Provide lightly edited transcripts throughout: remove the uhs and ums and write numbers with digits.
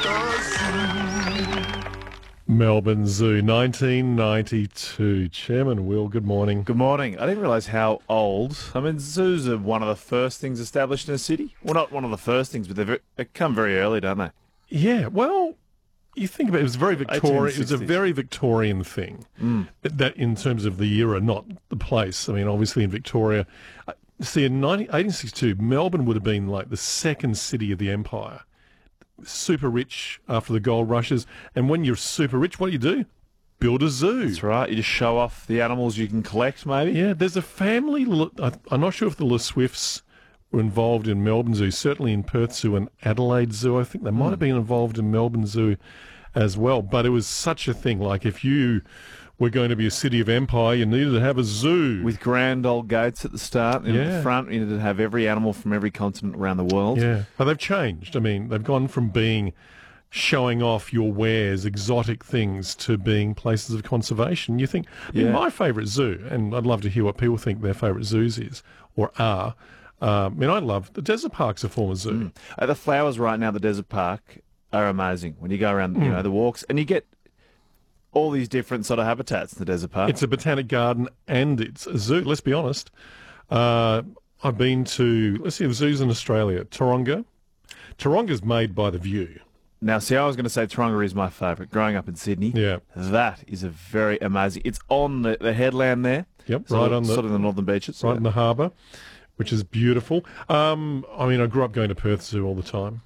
Melbourne Zoo, 1992. Chairman Will, good morning. Good morning. I didn't realise how old. I mean, zoos are one of the first things established in a city. Well, not one of the first things, but they come very early, don't they? Yeah, well, you think about it, it was very Victorian. It was a 1860s. very Victorian thing. That in terms of the era, not the place. I mean, obviously in Victoria. See, in 1862, Melbourne would have been like the second city of the empire. Super rich after the gold rushes. And when you're super rich, what do? Build a zoo. That's right. You just show off the animals you can collect, maybe. Yeah, there's a family. I'm not sure if the Le Swifts were involved in Melbourne Zoo, certainly in Perth Zoo and Adelaide Zoo. I think they might have been involved in Melbourne Zoo as well. But it was such a thing. Like if you were going to be a city of empire, you needed to have a zoo. With grand old gates at the start and at the front, you needed to have every animal from every continent around the world. Yeah, but they've changed. I mean, they've gone from being showing off your wares, exotic things, to being places of conservation. You think, I mean, my favourite zoo, and I'd love to hear what people think their favourite zoos is or are. I mean, I love the Desert Park's a former zoo. The flowers right now at the Desert Park are amazing. When you go around, you know, the walks, and you get all these different sort of habitats in the Desert Park. It's a botanic garden and it's a zoo. Let's be honest. I've been to, let's see, the zoos in Australia. Taronga. Taronga's made by the View. Now, see, I was going to say Taronga is my favourite. Growing up in Sydney, that is a very amazing. It's on the headland there. Yep, sort of the northern beaches, right in the harbour, which is beautiful. I mean, I grew up going to Perth Zoo all the time.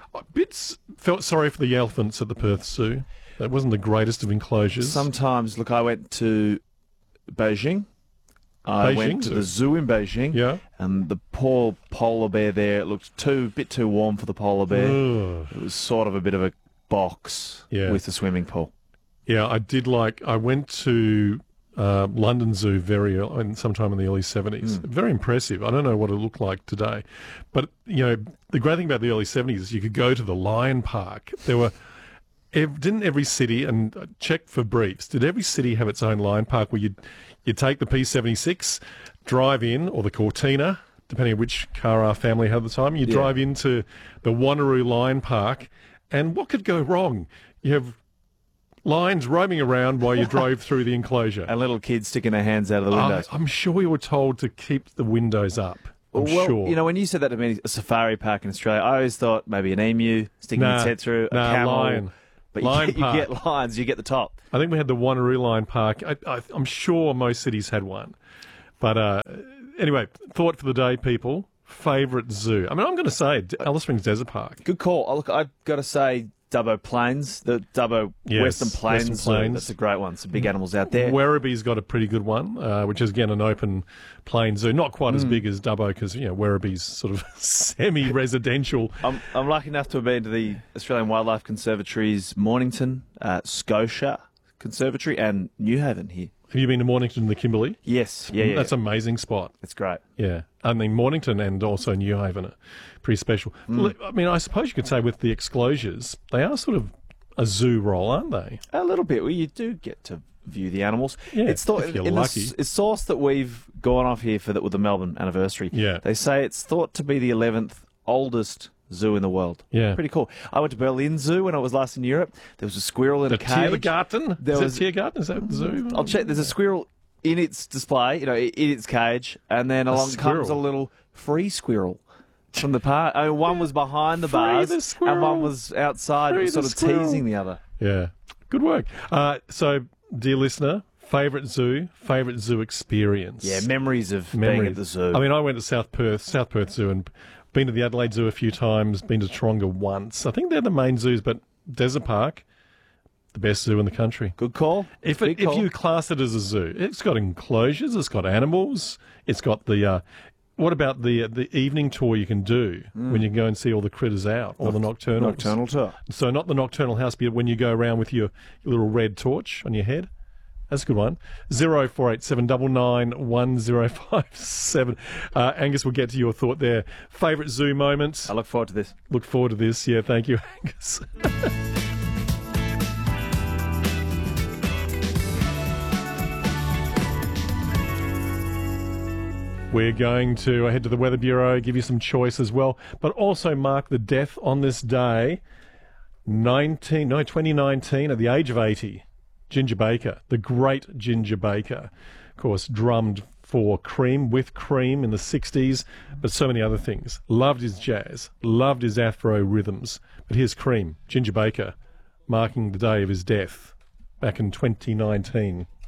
Felt sorry for the elephants at the Perth Zoo. That wasn't the greatest of enclosures. Sometimes, look, I went to Beijing. I went to the zoo in Beijing, and the poor polar bear there looked a bit too warm for the polar bear. It was sort of a bit of a box with a swimming pool. Yeah, I went to London Zoo sometime in the early 70s. Very impressive. I don't know what it looked like today. But, you know, the great thing about the early 70s is you could go to the Lion Park. Didn't every city, and check for briefs, did every city have its own lion park where you'd take the P76, drive in, or the Cortina, depending on which car our family had at the time, you drive into the Wanneroo Lion Park, and what could go wrong? You have lions roaming around while you drove through the enclosure. And little kids sticking their hands out of the windows. I'm sure you were told to keep the windows up. I'm sure. You know, when you said that to me, a safari park in Australia, I always thought maybe an emu sticking its head through, a camel. Lion. But you get lions, you get the top. I think we had the Wanneroo Lion Park. I'm sure most cities had one. But anyway, thought for the day, people. Favourite zoo? I mean, I'm going to say Alice Springs Desert Park. Good call. Look, I've got to say Dubbo Plains, the Dubbo Western Plains. That's a great one. Some big animals out there. Werribee's got a pretty good one, which is, again, an open plain zoo. Not quite as big as Dubbo because, you know, Werribee's sort of semi-residential. I'm lucky enough to have been to the Australian Wildlife Conservatory's Mornington, Scotia Conservatory and Newhaven here. Have you been to Mornington and the Kimberley? Yes. Yeah. That's an amazing spot. It's great. Yeah. I mean, Mornington and also Newhaven are pretty special. I mean, I suppose you could say with the exclosures, they are sort of a zoo role, aren't they? A little bit. Well, you do get to view the animals. Yeah, it's thought, if you're lucky. It's source that we've gone off here with the Melbourne anniversary. Yeah. They say it's thought to be the 11th oldest zoo in the world. Yeah. Pretty cool. I went to Berlin Zoo when I was last in Europe. There was a squirrel in a cage. Tiergarten? Is that Tiergarten? Is that the zoo? I'll check. There's a squirrel in its display, you know, in its cage, and then along comes a little free squirrel from the park. I mean, one was behind the bars, and one was outside, sort of teasing the other. Yeah. Good work. So, dear listener, favourite zoo experience. Yeah, memories of being at the zoo. I mean, I went to South Perth Zoo, and been to the Adelaide Zoo a few times, been to Taronga once. I think they're the main zoos, but Desert Park, the best zoo in the country. Good call. If you class it as a zoo, it's got enclosures, it's got animals, it's got the... what about the evening tour you can do when you go and see all the critters out, all the nocturnals? Nocturnal tour. So not the nocturnal house, but when you go around with your little red torch on your head. That's a good one. 0487 99 1057. Angus, we'll get to your thought there. Favourite zoo moments? I look forward to this. Look forward to this. Yeah, thank you, Angus. We're going to head to the Weather Bureau, give you some choice as well, but also mark the death on this day. 2019, at the age of 80, Ginger Baker, the great Ginger Baker, of course, drummed for Cream, with Cream in the 60s, but so many other things. Loved his jazz, loved his Afro rhythms. But here's Cream, Ginger Baker, marking the day of his death back in 2019.